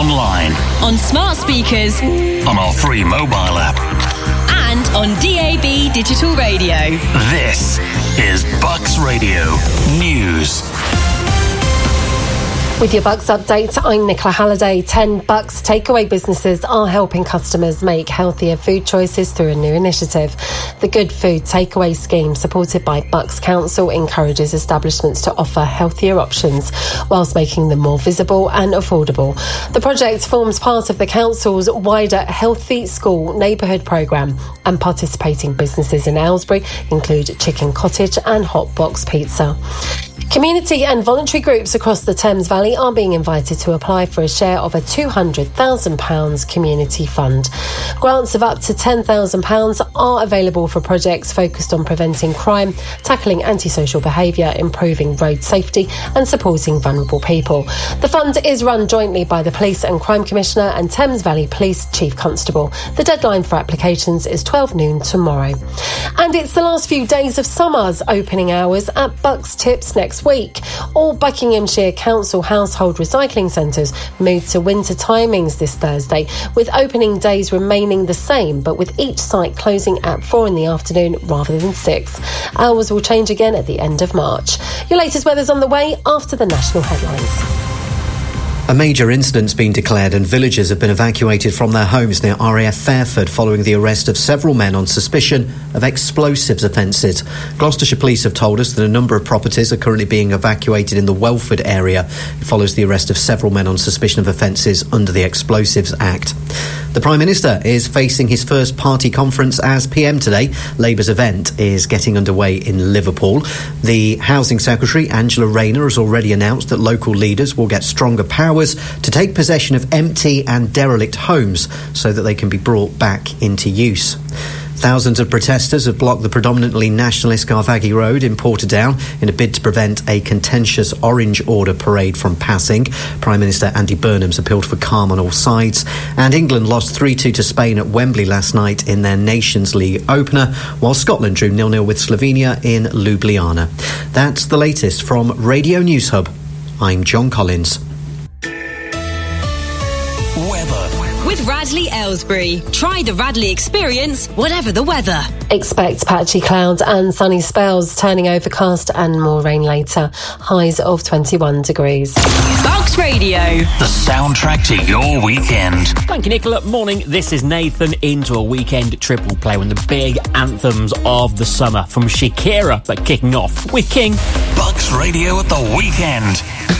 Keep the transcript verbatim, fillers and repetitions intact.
online, on smart speakers, on our free mobile app, and on D A B digital radio. This is Bucks Radio News. With your Bucks update, I'm Nicola Halliday. Ten Bucks takeaway businesses are helping customers make healthier food choices through a new initiative. The Good Food Takeaway Scheme, supported by Bucks Council, encourages establishments to offer healthier options whilst making them more visible and affordable. The project forms part of the Council's wider Healthy School neighbourhood programme, and participating businesses in Aylesbury include Chicken Cottage and Hot Box Pizza. Community and voluntary groups across the Thames Valley are being invited to apply for a share of a two hundred thousand pounds community fund. Grants of up to ten thousand pounds are available for projects focused on preventing crime, tackling antisocial behaviour, improving road safety and supporting vulnerable people. The fund is run jointly by the Police and Crime Commissioner and Thames Valley Police Chief Constable. The deadline for applications is twelve noon tomorrow. And it's the last few days of summer's opening hours at Bucks Tips next week. All Buckinghamshire Council household recycling centres moved to winter timings this Thursday, with opening days remaining the same, but with each site closing at four in the afternoon rather than six. Hours will change again at the end of March. Your latest weather's on the way after the national headlines. A major incident's been declared and villagers have been evacuated from their homes near R A F Fairford following the arrest of several men on suspicion of explosives offences. Gloucestershire Police have told us that a number of properties are currently being evacuated in the Welford area. It follows the arrest of several men on suspicion of offences under the Explosives Act. The Prime Minister is facing his first party conference as P M today. Labour's event is getting underway in Liverpool. The Housing Secretary, Angela Rayner, has already announced that local leaders will get stronger powers to take possession of empty and derelict homes so that they can be brought back into use. Thousands of protesters have blocked the predominantly nationalist Garvaghy Road in Portadown in a bid to prevent a contentious Orange Order parade from passing. Prime Minister Andy Burnham's appealed for calm on all sides. And England lost three two to Spain at Wembley last night in their Nations League opener, while Scotland drew nil nil with Slovenia in Ljubljana. That's the latest from Radio News Hub. I'm John Collins. With Radley Aylesbury. Try the Radley experience, whatever the weather. Expect patchy clouds and sunny spells, turning overcast and more rain later. Highs of twenty-one degrees. Bucks Radio. The soundtrack to your weekend. Thank you, Nicola. Morning, this is Nathan into a weekend triple play, one of the big anthems of the summer from Shakira, but kicking off with King. Bucks Radio at the weekend.